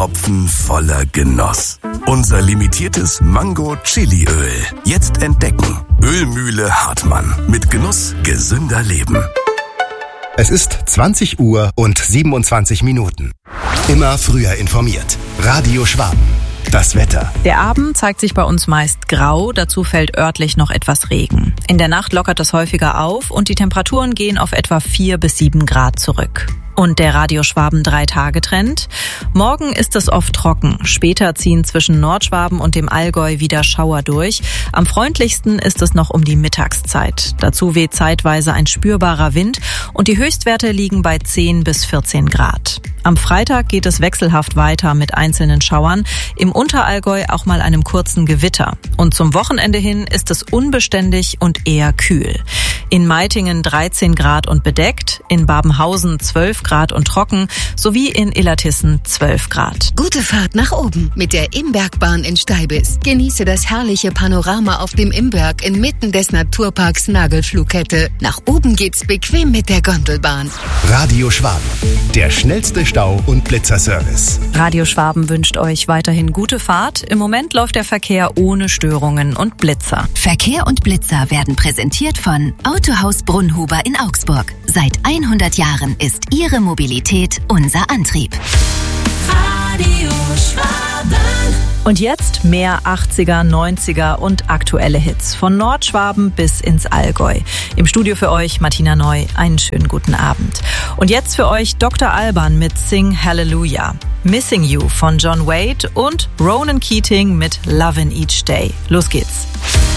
Tropfen voller Genuss. Unser limitiertes Mango-Chili-Öl. Jetzt entdecken. Ölmühle Hartmann. Mit Genuss gesünder Leben. Es ist 20 Uhr und 27 Minuten. Immer früher informiert. Radio Schwaben. Das Wetter. Der Abend zeigt sich bei uns meist grau, dazu fällt örtlich noch etwas Regen. In der Nacht lockert es häufiger auf und die Temperaturen gehen auf etwa 4 bis 7 Grad zurück. Und der Radio Schwaben 3-Tage-Trend? Morgen ist es oft trocken. Später ziehen zwischen Nordschwaben und dem Allgäu wieder Schauer durch. Am freundlichsten ist es noch um die Mittagszeit. Dazu weht zeitweise ein spürbarer Wind und die Höchstwerte liegen bei 10 bis 14 Grad. Am Freitag geht es wechselhaft weiter mit einzelnen Schauern, im Unterallgäu auch mal einem kurzen Gewitter. Und zum Wochenende hin ist es unbeständig und eher kühl. In Meitingen 13 Grad und bedeckt, in Babenhausen 12 Grad und trocken, sowie in Illertissen 12 Grad. Gute Fahrt nach oben mit der Imbergbahn in Steibis. Genieße das herrliche Panorama auf dem Imberg inmitten des Naturparks Nagelflughette. Nach oben geht's bequem mit der Gondelbahn. Radio Schwaben. Der schnellste Stau- und Blitzerservice. Radio Schwaben wünscht euch weiterhin gute Fahrt. Im Moment läuft der Verkehr ohne Störungen und Blitzer. Verkehr und Blitzer werden präsentiert von Autohaus Brunnhuber in Augsburg. Seit 100 Jahren ist Ihre Mobilität unser Antrieb. Radio Schwaben. Und jetzt mehr 80er, 90er und aktuelle Hits. Von Nordschwaben bis ins Allgäu. Im Studio für euch Martina Neu. Einen schönen guten Abend. Und jetzt für euch Dr. Alban mit Sing Hallelujah. Missing You von John Wade und Ronan Keating mit Lovin' Each Day. Los geht's.